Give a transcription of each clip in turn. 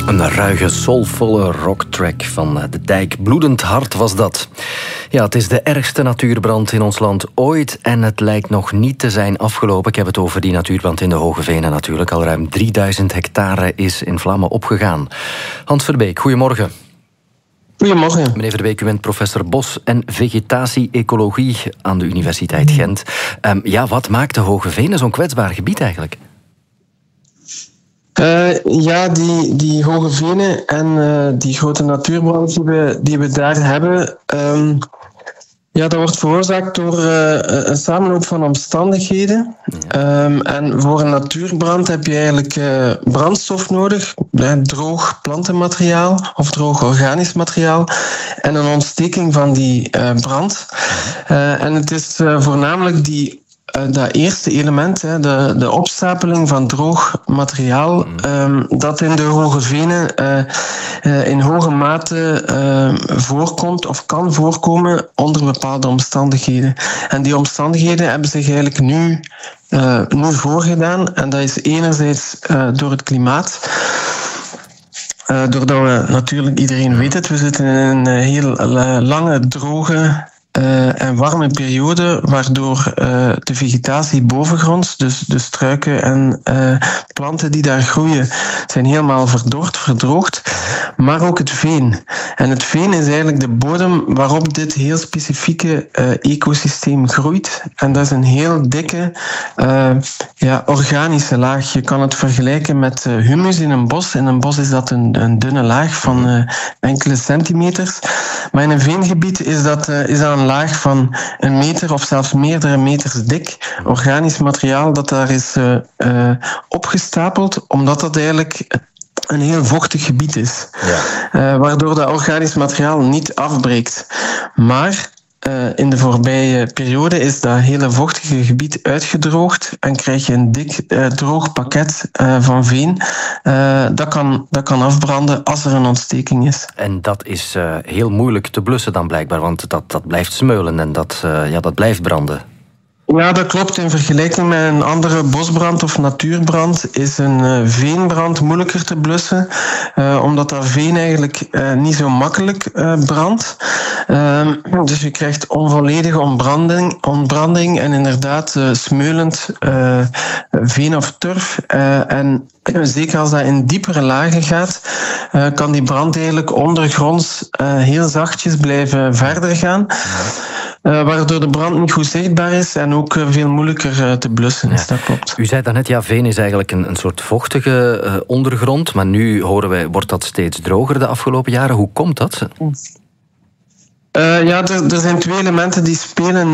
Een ruige, soulvolle rocktrack van De Dijk. Bloedend hart was dat. Ja, het is de ergste natuurbrand in ons land ooit en het lijkt nog niet te zijn afgelopen. Ik heb het over die natuurbrand in de Hoge Venen natuurlijk. Al ruim 3000 hectare is in vlammen opgegaan. Hans Verbeek, goedemorgen. Goedemorgen. Meneer Verbeek, u bent professor bos- en vegetatie-ecologie aan de Universiteit Gent. Wat maakt de Hoge Venen zo'n kwetsbaar gebied eigenlijk? Die Hoge Venen en die grote natuurbrand die we daar hebben, dat wordt veroorzaakt door een samenloop van omstandigheden. En voor een natuurbrand heb je eigenlijk brandstof nodig, droog plantenmateriaal of droog organisch materiaal en een ontsteking van die brand. En het is voornamelijk dat eerste element, de opstapeling van droog materiaal, dat in de Hoge Venen in hoge mate voorkomt of kan voorkomen onder bepaalde omstandigheden. En die omstandigheden hebben zich eigenlijk nu voorgedaan. En dat is enerzijds door het klimaat. Doordat we natuurlijk, iedereen weet het, we zitten in een heel lange, droge en warme periode, waardoor de vegetatie bovengronds, dus de struiken en planten die daar groeien, zijn helemaal verdroogd. Maar ook het veen. En het veen is eigenlijk de bodem waarop dit heel specifieke ecosysteem groeit. En dat is een heel dikke organische laag. Je kan het vergelijken met humus in een bos. In een bos is dat een dunne laag van enkele centimeters. Maar in een veengebied is dat een laag van een meter of zelfs meerdere meters dik organisch materiaal dat daar is opgestapeld, omdat dat eigenlijk een heel vochtig gebied is. Ja. Waardoor dat organisch materiaal niet afbreekt. Maar in de voorbije periode is dat hele vochtige gebied uitgedroogd en krijg je een dik droog pakket van veen. Dat kan afbranden als er een ontsteking is. En dat is heel moeilijk te blussen dan blijkbaar, want dat blijft smeulen en dat blijft branden. Ja, dat klopt. In vergelijking met een andere bosbrand of natuurbrand is een veenbrand moeilijker te blussen, omdat dat veen eigenlijk niet zo makkelijk brandt. Dus je krijgt onvolledige ontbranding en inderdaad smeulend veen of turf. En zeker als dat in diepere lagen gaat, kan die brand eigenlijk ondergronds heel zachtjes blijven verder gaan. Waardoor de brand niet goed zichtbaar is en ook veel moeilijker te blussen is. Dat klopt. U zei daarnet, veen is eigenlijk een soort vochtige ondergrond, maar nu horen wij, wordt dat steeds droger de afgelopen jaren. Hoe komt dat? Er zijn twee elementen die spelen.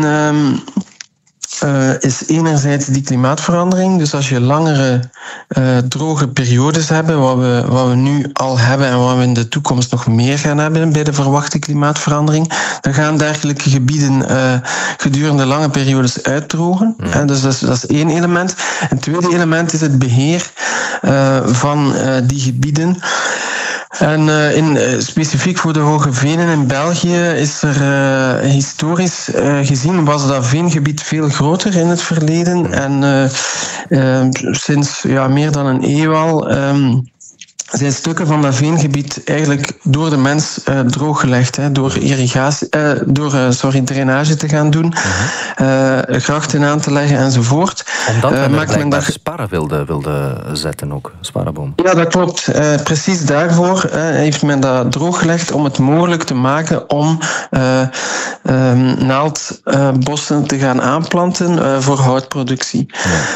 Is enerzijds die klimaatverandering. Dus als je langere droge periodes hebt, wat we nu al hebben en wat we in de toekomst nog meer gaan hebben bij de verwachte klimaatverandering, dan gaan dergelijke gebieden gedurende lange periodes uitdrogen. Dus dat is één element. Het tweede element is het beheer van die gebieden. En specifiek voor de Hoge Venen in België is er historisch gezien was dat veengebied veel groter in het verleden. En sinds meer dan een eeuw al zijn stukken van dat veengebied eigenlijk door de mens drooggelegd, door drainage te gaan doen, grachten aan te leggen enzovoort. Omdat men daar sparren wilde zetten ook, sparrenboom. Ja, dat klopt. Precies daarvoor heeft men dat drooggelegd om het mogelijk te maken om naaldbossen te gaan aanplanten voor houtproductie.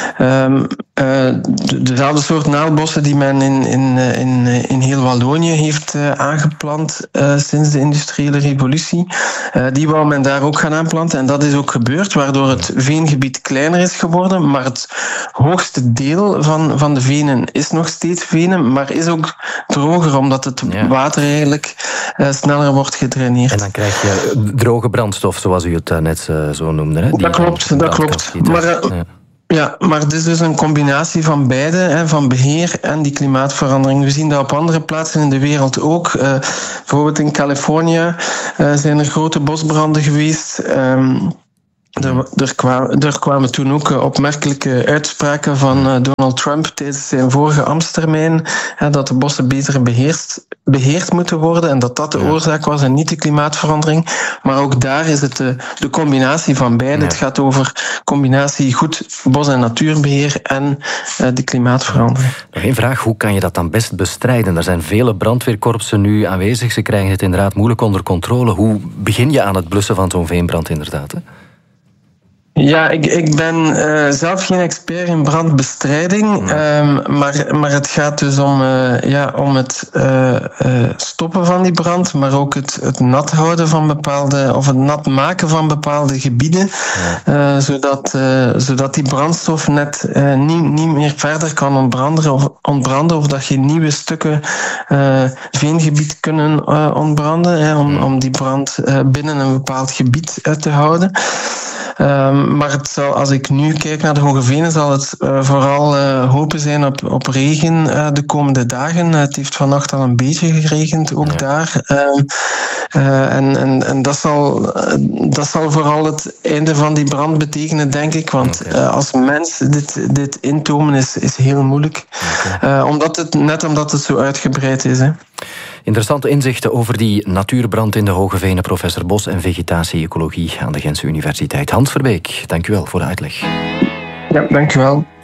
Dezelfde soort naaldbossen die men in heel Wallonië heeft aangeplant sinds de industriële revolutie. Die wou men daar ook gaan aanplanten en dat is ook gebeurd, waardoor het veengebied kleiner is geworden, maar het hoogste deel van de venen is nog steeds venen, maar is ook droger, omdat het water eigenlijk sneller wordt gedraineerd. En dan krijg je droge brandstof, zoals u het net zo noemde. Hè? Dat klopt. Maar het is dus een combinatie van beide, van beheer en die klimaatverandering. We zien dat op andere plaatsen in de wereld ook. Bijvoorbeeld in Californië zijn er grote bosbranden geweest. Er kwamen toen ook opmerkelijke uitspraken van Donald Trump tijdens zijn vorige ambtstermijn, dat de bossen beter beheerd moeten worden en dat de oorzaak was en niet de klimaatverandering. Maar ook daar is het de combinatie van beide. Ja. Het gaat over combinatie goed bos- en natuurbeheer en de klimaatverandering. Nog één vraag, hoe kan je dat dan best bestrijden? Er zijn vele brandweerkorpsen nu aanwezig, ze krijgen het inderdaad moeilijk onder controle. Hoe begin je aan het blussen van zo'n veenbrand inderdaad? Hè? Ja, ik ben zelf geen expert in brandbestrijding, maar het gaat dus om het stoppen van die brand, maar ook het nat houden van bepaalde, of het nat maken van bepaalde gebieden, zodat die brandstof net niet meer verder kan ontbranden of dat je nieuwe stukken veengebied kunnen ontbranden, om die brand binnen een bepaald gebied te houden. Maar het zal, als ik nu kijk naar de Hoge Venen, zal het vooral hopen zijn op regen de komende dagen. Het heeft vannacht al een beetje geregend, ook daar. En dat zal vooral het einde van die brand betekenen, denk ik. Want als mens dit intomen is heel moeilijk. Omdat het zo uitgebreid is. Hè. Interessante inzichten over die natuurbrand in de Hoge Venen. Professor Bos en Vegetatie-ecologie aan de Gentse Universiteit. Hans Verbeek, dank u wel voor de uitleg. Ja, dank u wel.